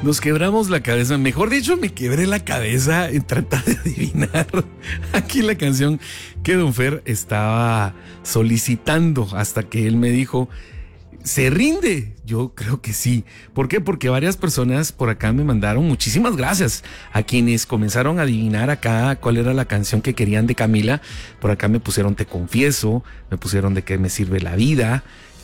Nos quebramos la cabeza, mejor dicho, me quebré la cabeza en tratar de adivinar aquí la canción que Don Fer estaba solicitando, hasta que él me dijo, ¿se rinde? Yo creo que sí. ¿Por qué? Porque varias personas por acá me mandaron muchísimas gracias a quienes comenzaron a adivinar acá cuál era la canción que querían de Camila. Por acá me pusieron Te Confieso, me pusieron De Qué Me Sirve la Vida.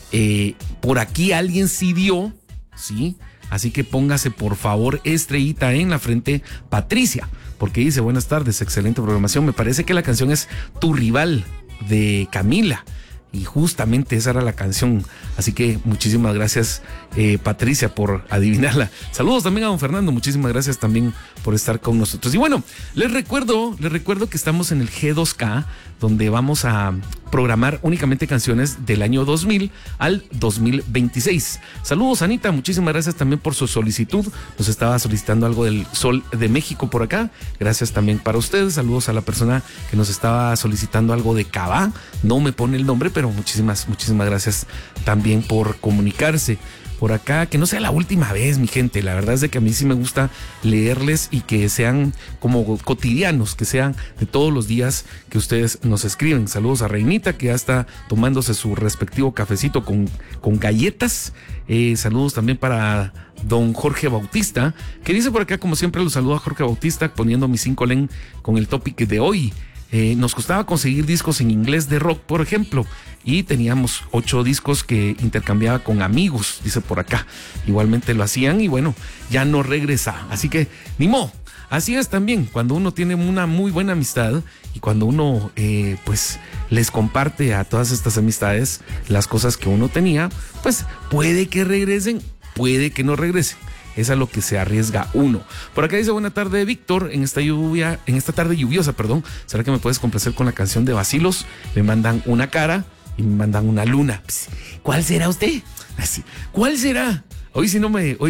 Por aquí alguien sí dio, ¿sí? Así que póngase por favor estrellita en la frente, Patricia, porque dice, buenas tardes, excelente programación. Me parece que la canción es Tu Rival, de Camila. Y justamente esa era la canción. Así que muchísimas gracias, Patricia, por adivinarla. Saludos también a don Fernando. Muchísimas gracias también por estar con nosotros. Y bueno, les recuerdo que estamos en el G2K, donde vamos a programar únicamente canciones del año 2000 al 2026. Saludos, Anita. Muchísimas gracias también por su solicitud. Nos estaba solicitando algo del Sol de México por acá. Gracias también para ustedes. Saludos a la persona que nos estaba solicitando algo de Cabá. No me pone el nombre, pero muchísimas gracias también por comunicarse por acá. Que no sea la última vez, mi gente. La verdad es de que a mí sí me gusta leerles y que sean como cotidianos, que sean de todos los días que ustedes nos escriben. Saludos a Reinita, que ya está tomándose su respectivo cafecito con galletas. Saludos también para don Jorge Bautista, que dice por acá, como siempre, los saludo a Jorge Bautista, poniendo mi 5 len con el topic de hoy. Nos costaba conseguir discos en inglés de rock, por ejemplo, y teníamos 8 discos que intercambiaba con amigos, dice por acá. Igualmente lo hacían y bueno, ya no regresa. Así que, ni modo. Así es también, cuando uno tiene una muy buena amistad y cuando uno pues les comparte a todas estas amistades las cosas que uno tenía, pues puede que regresen, puede que no regresen. Es a lo que se arriesga uno. Por acá dice, buena tarde, Víctor, en esta tarde lluviosa, ¿será que me puedes complacer con la canción de Bacilos? Me mandan una cara y me mandan una luna. ¿Cuál será usted? ¿Cuál será? Hoy sí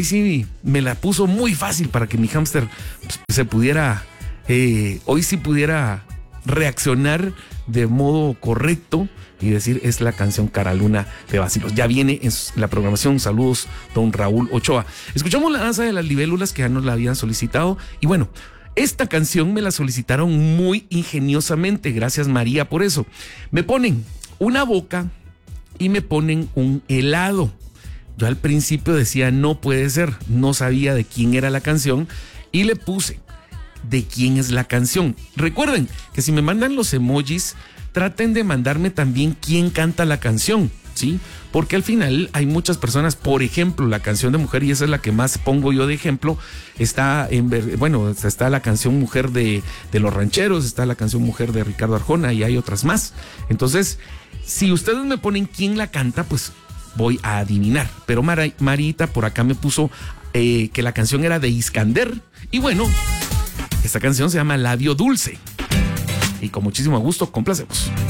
me la puso muy fácil para que mi hámster se pudiera, hoy sí pudiera reaccionar de modo correcto y decir, es la canción Cara Luna de Bacilos. Ya viene en la programación. Saludos, don Raúl Ochoa. Escuchamos la danza de las libélulas, que ya nos la habían solicitado. Y bueno, esta canción me la solicitaron muy ingeniosamente. Gracias, María, por eso. Me ponen una boca y me ponen un helado. Yo al principio decía, no puede ser. No sabía de quién era la canción y le puse, ¿de quién es la canción? Recuerden que si me mandan los emojis, traten de mandarme también quién canta la canción, ¿sí? Porque al final hay muchas personas, por ejemplo, la canción de Mujer, y esa es la que más pongo yo de ejemplo, está la canción Mujer de Los Rancheros, está la canción Mujer de Ricardo Arjona y hay otras más. Entonces, si ustedes me ponen quién la canta, pues voy a adivinar. Pero Marita por acá me puso que la canción era de Iskander. Y bueno, esta canción se llama Labio Dulce. Y con muchísimo gusto complacemos.